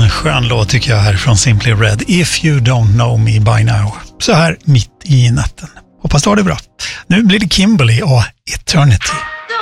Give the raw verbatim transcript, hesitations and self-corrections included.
en skön låt tycker jag här från Simply Red. If you don't know me by now. Så här mitt i natten. Hoppas du har det bra. Nu blir det Kimberly och Eternity.